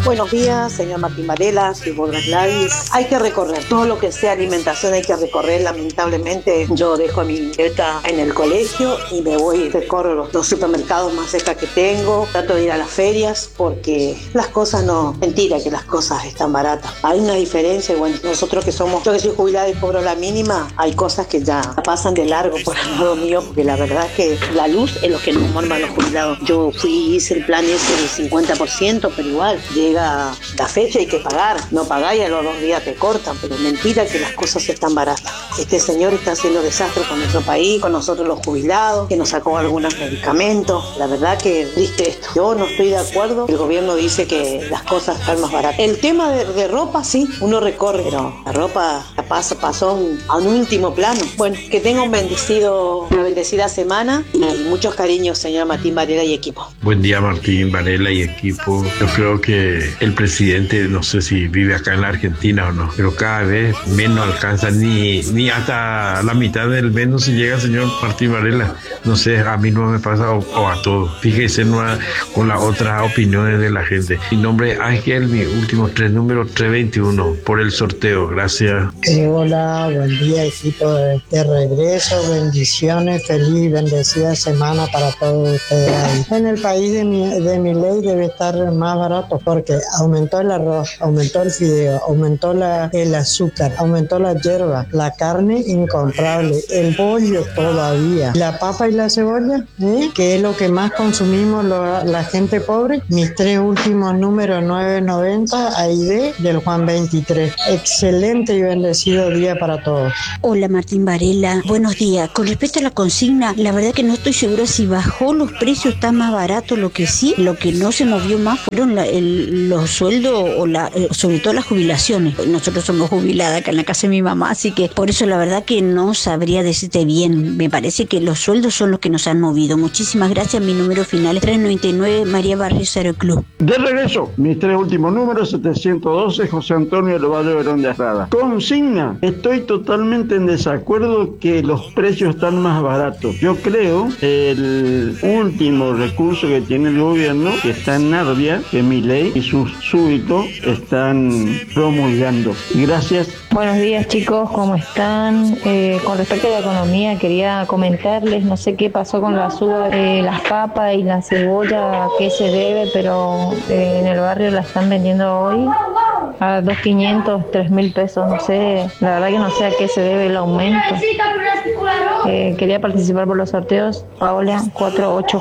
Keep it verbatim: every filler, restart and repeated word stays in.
Buenos días, señor Martín Varela, soy Borja Gladys. Hay que recorrer todo lo que sea alimentación, hay que recorrer. Lamentablemente, yo dejo a mi nieta en el colegio y me voy, recorro los dos supermercados más cerca que tengo. Trato de ir a las ferias porque las cosas no, mentira que las cosas están baratas. Hay una diferencia y bueno, nosotros que somos, yo que soy jubilada y cobro la mínima, hay cosas que ya pasan de largo por el lado mío porque la verdad es que la luz es lo que nos morma a los jubilados. Yo fui, hice el plan ese del cincuenta por ciento, pero igual llega la fecha y hay que pagar, no pagáis y a los dos días te cortan, pero es mentira que las cosas están baratas. Este señor está haciendo desastre con nuestro país, con nosotros los jubilados, que nos sacó algunos medicamentos. La verdad que triste esto. Yo no estoy de acuerdo. El gobierno dice que las cosas están más baratas. El tema de, de ropa, sí, uno recorre, pero la ropa pasa, pasó a un, a un último plano. Bueno, que tenga un bendecido, una bendecida semana y muchos cariños, señor Martín Varela y equipo. Buen día, Martín Varela y equipo. Yo creo que el presidente, no sé si vive acá en la Argentina o no, pero cada vez menos alcanza, ni, ni hasta la mitad del mes no se llega, señor Martín Varela. No sé, a mí no me pasa o, o a todos. Fíjese no a, con las otras opiniones de la gente. Mi nombre es Ángel, mi último tres números tres veintiuno, por el sorteo. Gracias. Eh, hola, buen día, equipo de, de regreso. Bendiciones, feliz y bendecida semana para todos ustedes ahí. En el país de mi, de mi ley debe estar más barato porque aumentó el arroz, aumentó el fideo, aumentó la, el azúcar, aumentó la hierba, la carne incomparable, el pollo todavía, la papa y la cebolla, ¿eh? Que es lo que más consumimos lo, la gente pobre. Mis tres últimos números nueve noventa, A I D del Juan veintitrés. Excelente y bendecido día para todos. Hola Martín Varela, buenos días. Con respecto a la consigna, la verdad que no estoy segura si bajó los precios, está más barato. Lo que sí, lo que no se movió más fueron la, el, los sueldos o la, eh, sobre todo las jubilaciones. Nosotros somos jubiladas acá en la casa de mi mamá, así que por eso la verdad que no sabría decirte bien. Me parece que los sueldos son los que nos han movido. Muchísimas gracias. Mi número final es tres noventa y nueve, María Barrios Aeroclub. De regreso, mis tres últimos números, setecientos doce, José Antonio del Valle Verón de Arrada. Consigna, estoy totalmente en desacuerdo que los precios están más baratos. Yo creo el último recurso que tiene el gobierno, que está en Narbia, que Milei y sus súbditos están promulgando. Gracias. Buenos días chicos, ¿cómo están? Eh, con respecto a la economía quería comentarles, no sé qué pasó con la suba de las papas y la cebolla, a qué se debe, pero eh, en el barrio la están vendiendo hoy a dos mil quinientos, tres mil pesos, no sé, la verdad que no sé a qué se debe el aumento. Eh, quería participar por los sorteos, Paola cuatro ocho.